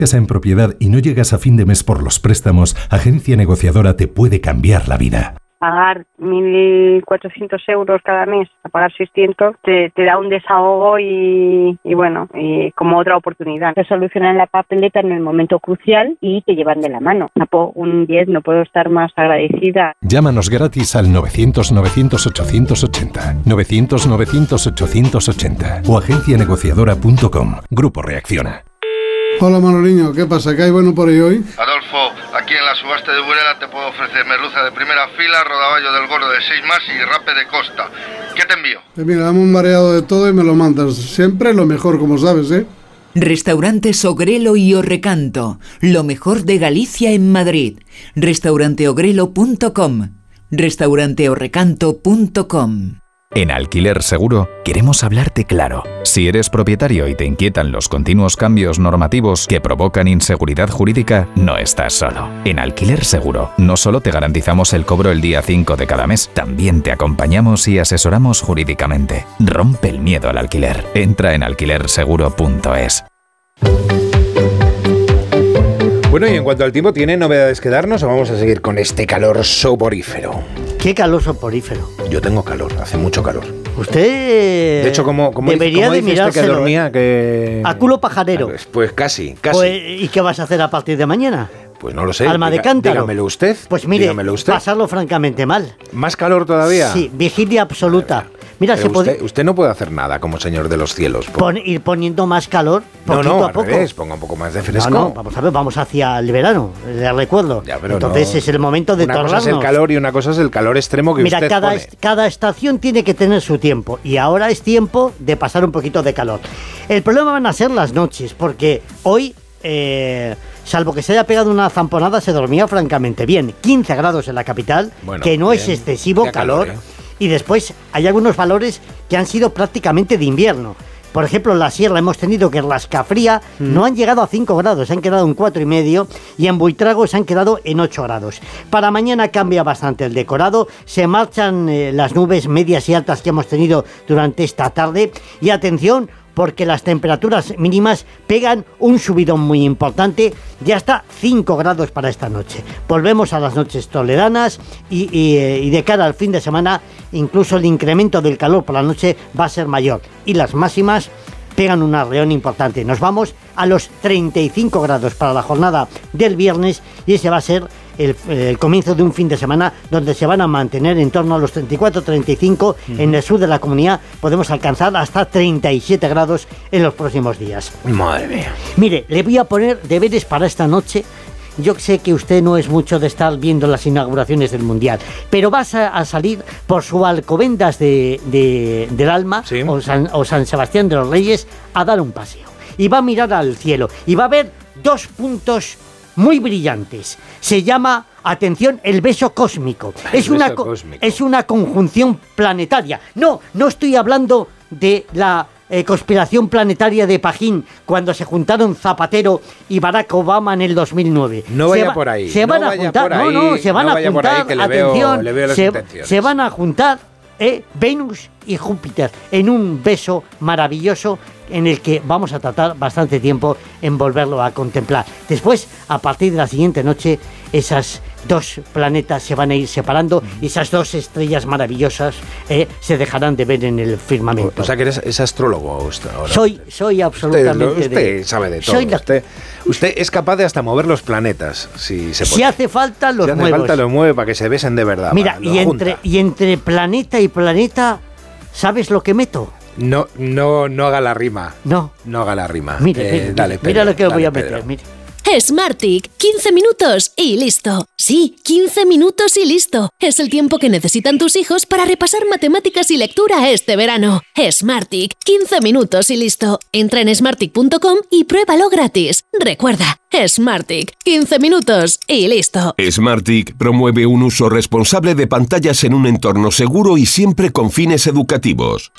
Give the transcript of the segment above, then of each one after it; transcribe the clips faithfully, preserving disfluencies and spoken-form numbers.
Casa en propiedad y no llegas a fin de mes por los préstamos, Agencia Negociadora te puede cambiar la vida. Pagar mil cuatrocientos euros cada mes, a pagar seiscientos, te, te da un desahogo y, y bueno, y como otra oportunidad. Te solucionan la papeleta en el momento crucial y te llevan de la mano. Napo, un diez, no puedo estar más agradecida. Llámanos gratis al novecientos novecientos ochocientos ochenta, novecientos novecientos ochocientos ochenta o agencia negociadora punto com. Grupo Reacciona. Hola Manoliño, ¿qué pasa? ¿Qué hay bueno por ahí hoy? Adolfo, aquí en la subasta de Burela te puedo ofrecer merluza de primera fila, rodaballo del gordo de seis más y rape de costa. ¿Qué te envío? Pues mira, dame un mareado de todo y me lo mandas. Siempre lo mejor, como sabes, ¿eh? Restaurantes Ogrelo y Orrecanto, lo mejor de Galicia en Madrid. restaurante ogrelo punto com, restaurante orrecanto punto com. En Alquiler Seguro queremos hablarte claro. Si eres propietario y te inquietan los continuos cambios normativos que provocan inseguridad jurídica, no estás solo. En Alquiler Seguro no solo te garantizamos el cobro el día cinco de cada mes, también te acompañamos y asesoramos jurídicamente. Rompe el miedo al alquiler. Entra en alquiler seguro punto es. Bueno, y en cuanto al tiempo, ¿tiene novedades que darnos o vamos a seguir con este calor soporífero? ¿Qué calor soporífero? Yo tengo calor, hace mucho calor. Usted de hecho, como, como debería como de dice mirárselo, este que dormía, que... a culo pajarero. Pues, pues casi, casi. Pues, ¿y qué vas a hacer a partir de mañana? Pues no lo sé. Alma Diga, de cántaro. Dígamelo usted. Pues mire, dígamelo usted. pasarlo francamente mal. ¿Más calor todavía? Sí, vigilia absoluta. Mira, Pero se usted, puede usted no puede hacer nada como señor de los cielos. pon, ir poniendo más calor poquito no, no, a poco. al revés, ponga un poco más de fresco. No, no, vamos a ver, vamos hacia el verano, le recuerdo. Ya, pero entonces no. es el momento de Una tornarnos. cosa es el calor y una cosa es el calor extremo que Mira, usted cada, pone. est- cada estación tiene que tener su tiempo y ahora es tiempo de pasar un poquito de calor. El problema van a ser las noches, porque hoy, eh, salvo que se haya pegado una zamponada, se dormía francamente bien. quince grados en la capital, Bueno, que no bien. es excesivo Qué calor. calor, ¿eh? Y después hay algunos valores que han sido prácticamente de invierno. Por ejemplo, en la sierra hemos tenido que en Rascafría mm. no han llegado a cinco grados, se han quedado en cuatro y medio, y en Buitrago se han quedado en ocho grados. Para mañana cambia bastante el decorado, se marchan eh, las nubes medias y altas que hemos tenido durante esta tarde, y atención, porque las temperaturas mínimas pegan un subidón muy importante de hasta cinco grados para esta noche. Volvemos a las noches toledanas y, y, y de cara al fin de semana incluso el incremento del calor por la noche va a ser mayor y las máximas pegan un arreón importante. Nos vamos a los treinta y cinco grados para la jornada del viernes y ese va a ser el, el comienzo de un fin de semana donde se van a mantener en torno a los treinta y cuatro treinta y cinco. Uh-huh. En el sur de la comunidad podemos alcanzar hasta treinta y siete grados en los próximos días. Madre mía. Mire, le voy a poner deberes para esta noche. Yo sé que usted no es mucho de estar viendo las inauguraciones del Mundial, pero vas a, a salir por su Alcobendas de, de, del Alma, ¿sí? o, San, o San Sebastián de los Reyes a dar un paseo. Y va a mirar al cielo y va a ver dos puntos muy brillantes. Se llama, atención, el beso cósmico. El es, una, beso cósmico. es una conjunción planetaria. No, no estoy hablando de la Eh, conspiración planetaria de Pajín cuando se juntaron Zapatero y Barack Obama en el dos mil nueve. No vaya va, por ahí. Se no van a juntar, por ahí, no, no, se van no a vaya juntar, por ahí, que le atención, veo, le veo las se, intenciones. se van a juntar eh, Venus y Júpiter en un beso maravilloso en el que vamos a tratar bastante tiempo en volverlo a contemplar. Después, a partir de la siguiente noche, esas dos planetas se van a ir separando y esas dos estrellas maravillosas eh, se dejarán de ver en el firmamento. O sea que eres es astrólogo usted ahora. Soy, soy absolutamente... Usted, usted de, sabe de todo. Soy la, usted, usted es capaz de hasta mover los planetas. Si, se si hace falta, los si hace muevos. falta, los mueve para que se besen de verdad. Mira, y entre, y entre planeta y planeta, ¿sabes lo que meto? No, no, no haga la rima. No. No haga la rima. Mire, eh, mire, dale, Pedro, mira lo que dale, voy a Pedro. meter, mire. Smartick, quince minutos y listo. Sí, quince minutos y listo. Es el tiempo que necesitan tus hijos para repasar matemáticas y lectura este verano. Smartick, quince minutos y listo. Entra en smartick punto com y pruébalo gratis. Recuerda, Smartick, quince minutos y listo. Smartick promueve un uso responsable de pantallas en un entorno seguro y siempre con fines educativos.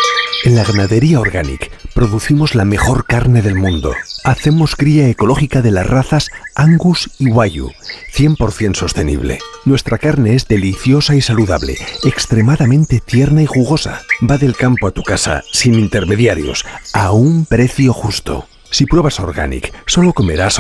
En la Ganadería Organic producimos la mejor carne del mundo. Hacemos cría ecológica de las razas Angus y Wagyu, cien por ciento sostenible. Nuestra carne es deliciosa y saludable, extremadamente tierna y jugosa. Va del campo a tu casa, sin intermediarios, a un precio justo. Si pruebas Organic, solo comerás